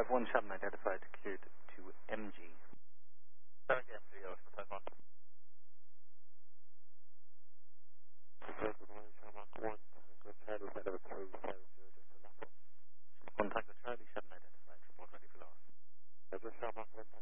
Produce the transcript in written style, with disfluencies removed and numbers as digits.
have 1 Chapman identified, cleared to MG. Sorry, MG, I was going to take one. Mark 1, Tango Charlie, Fellow 350, just a lap. 1 Tango Charlie, Chapman identified, report ready for loss. Just Mark 1,